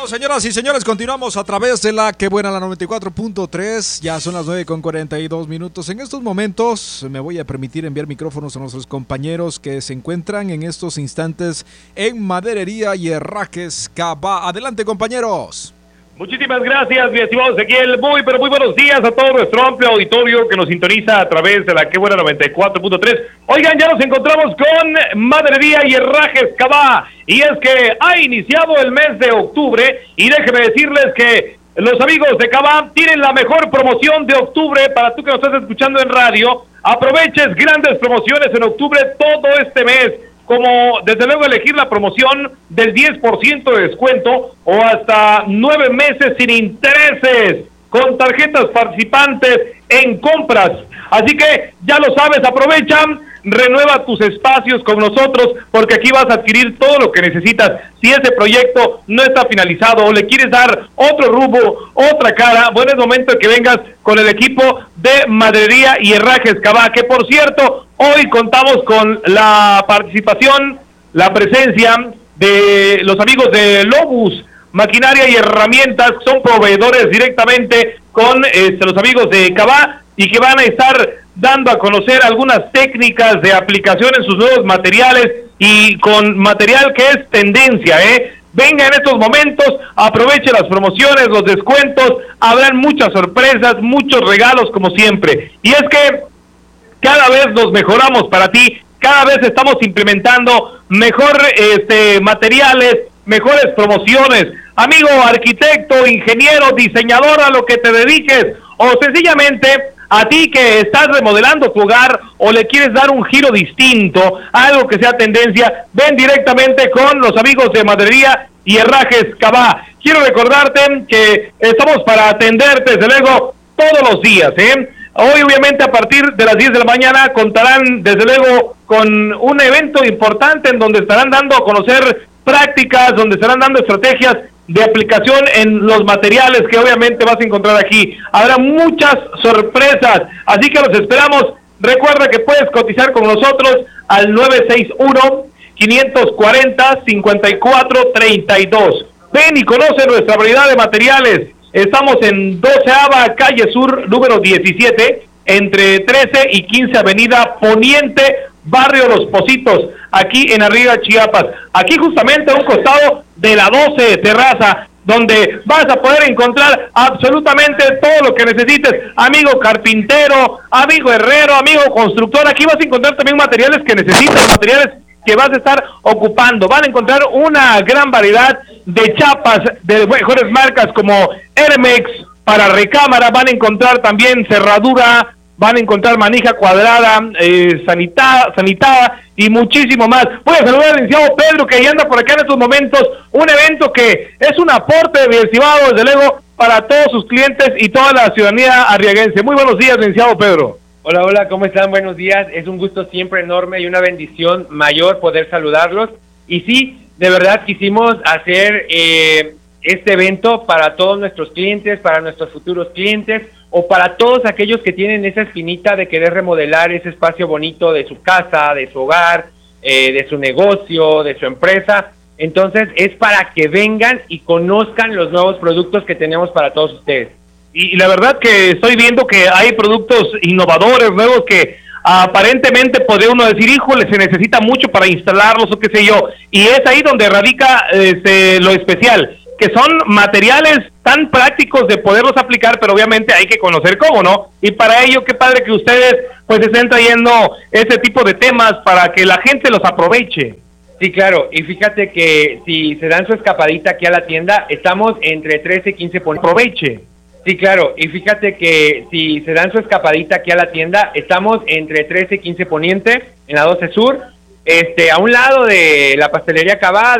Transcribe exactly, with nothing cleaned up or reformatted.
Bueno, señoras y señores, continuamos a través de la que buena la noventa y cuatro punto tres. Ya son las nueve con cuarenta y dos minutos. En estos momentos me voy a permitir enviar micrófonos a nuestros compañeros que se encuentran en estos instantes en Maderería y Herrajes Cabá. Adelante, compañeros. Muchísimas gracias, mi estimado Ezequiel. Muy, pero muy buenos días a todo nuestro amplio auditorio que nos sintoniza a través de la que buena noventa y cuatro punto tres. Oigan, ya nos encontramos con Maderería y Herrajes Cabá. Y es que ha iniciado el mes de octubre y déjenme decirles que los amigos de Cabá tienen la mejor promoción de octubre para tú que nos estás escuchando en radio. Aproveches grandes promociones en octubre todo este mes, como desde luego elegir la promoción del diez por ciento de descuento o hasta nueve meses sin intereses con tarjetas participantes en compras. Así que ya lo sabes, aprovechan, renueva tus espacios con nosotros porque aquí vas a adquirir todo lo que necesitas. Si ese proyecto no está finalizado o le quieres dar otro rumbo, otra cara, bueno, es momento de que vengas con el equipo de Maderería y Herrajes Cabá, que por cierto, hoy contamos con la participación, la presencia de los amigos de Lobus, Maquinaria y Herramientas, que son proveedores directamente con este, los amigos de Cabá y que van a estar dando a conocer algunas técnicas de aplicación en sus nuevos materiales y con material que es tendencia, ¿eh? Venga en estos momentos, aproveche las promociones, los descuentos, habrán muchas sorpresas, muchos regalos como siempre. Y es que cada vez nos mejoramos para ti, cada vez estamos implementando mejor este materiales, mejores promociones. Amigo arquitecto, ingeniero, diseñador, a lo que te dediques, o sencillamente a ti que estás remodelando tu hogar o le quieres dar un giro distinto, algo que sea tendencia, ven directamente con los amigos de Maderería y Herrajes Cabá. Quiero recordarte que estamos para atenderte, desde luego, todos los días, ¿eh? Hoy, obviamente, a partir de las diez de la mañana, contarán, desde luego, con un evento importante en donde estarán dando a conocer prácticas, donde estarán dando estrategias de aplicación en los materiales que obviamente vas a encontrar aquí. Habrá muchas sorpresas, así que los esperamos. Recuerda que puedes cotizar con nosotros al nueve seis uno, cinco cuatro cero, cinco cuatro tres dos. Ven y conoce nuestra variedad de materiales. Estamos en doceava calle sur, número diecisiete, entre trece y quince avenida Poniente, barrio Los Pocitos, aquí en Arriba, Chiapas. Aquí justamente a un costado de la doce terraza, donde vas a poder encontrar absolutamente todo lo que necesites. Amigo carpintero, amigo herrero, amigo constructor, aquí vas a encontrar también materiales que necesitas, materiales que vas a estar ocupando. Van a encontrar una gran variedad de chapas de mejores marcas como Hermex para recámara, van a encontrar también cerradura, van a encontrar manija cuadrada, eh, sanitada, sanitada y muchísimo más. Voy a saludar al licenciado Pedro, que ya anda por acá en estos momentos, un evento que es un aporte, mi estimado, desde luego, para todos sus clientes y toda la ciudadanía arriaguense. Muy buenos días, licenciado Pedro. Hola, hola, ¿cómo están? Buenos días. Es un gusto siempre enorme y una bendición mayor poder saludarlos. Y sí, de verdad quisimos hacer eh, este evento para todos nuestros clientes, para nuestros futuros clientes, o para todos aquellos que tienen esa espinita de querer remodelar ese espacio bonito de su casa, de su hogar, eh, de su negocio, de su empresa. Entonces es para que vengan y conozcan los nuevos productos que tenemos para todos ustedes. Y, y la verdad que estoy viendo que hay productos innovadores, nuevos, que aparentemente podría uno decir, híjole, se necesita mucho para instalarlos o qué sé yo. Y es ahí donde radica este, lo especial, que son materiales tan prácticos de poderlos aplicar, pero obviamente hay que conocer cómo, ¿no? Y para ello, qué padre que ustedes pues estén trayendo ese tipo de temas para que la gente los aproveche. Sí, claro, y fíjate que si se dan su escapadita aquí a la tienda, estamos entre trece y quince por aproveche. Sí, claro, y fíjate que si se dan su escapadita aquí a la tienda, estamos entre trece y quince Poniente, en la doce Sur, este, a un lado de la pastelería Cabá,